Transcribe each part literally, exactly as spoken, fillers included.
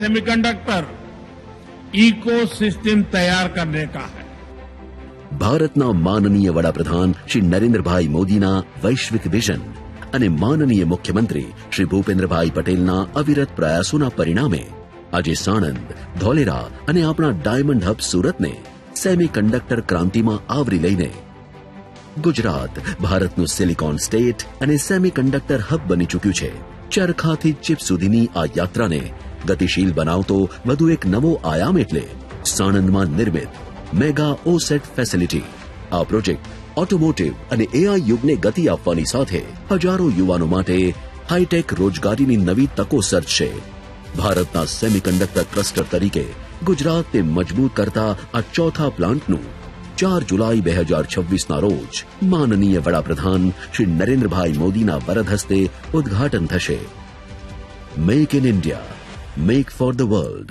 Semiconductor ecosystem તૈયાર કરને કા હૈ. ભારતના માનનીય વડાપ્રધાન શ્રી નરેન્દ્રભાઈ મોદીના વૈશ્વિક વિઝન અને માનનીય મુખ્યમંત્રી શ્રી ભૂપેન્દ્રભાઈ પટેલના અવિરત પ્રયાસોના પરિણામે આજે સાણંદ, ધોલેરા અને આપણા ડાયમંડ હબ સુરતને સેમિકન્ડક્ટર ક્રાંતિમાં આવરી લઈને ગુજરાત ભારતનું સિલિકોન સ્ટેટ અને સેમિકન્ડક્ટર હબ બની ચૂક્યું છે. ચરખાથી ચિપ સુધીની આ યાત્રાને ગતિશીલ બનાવતો વધુ એક નવો આયામ એટલે સાણંદમાં નિર્મિત મેગા ઓસેટ ફેસિલિટી. આ પ્રોજેક્ટ ઓટોમોટિવ અને એઆઈ યુગને ગતિ આપવાની સાથે હજારો યુવાનો માટે હાઈટેક રોજગારીની નવી તકો સર્જશે. ભારતના સેમિકન્ડક્ટર ક્લસ્ટર તરીકે ગુજરાતને મજબૂત કરતા આ ચોથા પ્લાન્ટનું ચાર જુલાઈ બે હજાર છવ્વીસના રોજ માનનીય વડાપ્રધાન શ્રી નરેન્દ્રભાઈ મોદીના વરદ હસ્તે ઉદ્ઘાટન થશે. Make in India, make for the world.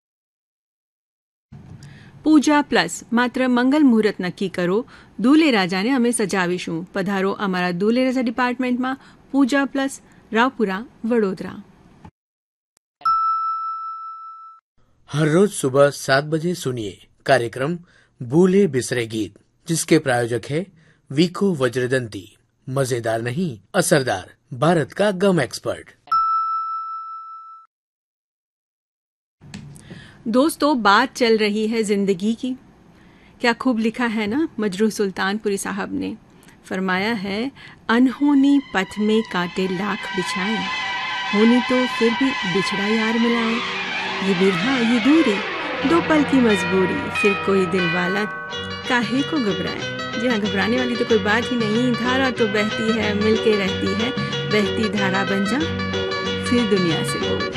Pooja plus માત્ર મંગલ મુહૂર્ત નક્કી કરો, દુલે રાજાને અમે સજાવીશું. પધારો અમારા દુલે રાજા ડિપાર્ટમેન્ટમાં. પૂજા પ્લસ, રાવપુરા, વડોદરા. हर रोज सुबह सात बजे सुनिए कार्यक्रम भूले बिसरे गीत, जिसके प्रायोजक है वीको वज्रदंती. मजेदार नहीं, असरदार, भारत का गम एक्सपर्ट. दोस्तों, बात चल रही है जिंदगी की. क्या खूब लिखा है ना मजरूह सुल्तानपुरी साहब ने. फरमाया है, अनहोनी पथ में कांटे लाख बिछाए, होनी तो फिर भी बिछड़ा यार मिलाए. ये बिरहा ये दूरी, दो पल की मजबूरी, फिर कोई दिल वाला काहे को घबराए. जी हाँ, घबराने वाली तो कोई बात ही नहीं. धारा तो बहती है, मिलके रहती है, बहती धारा बन जा, फिर दुनिया से वो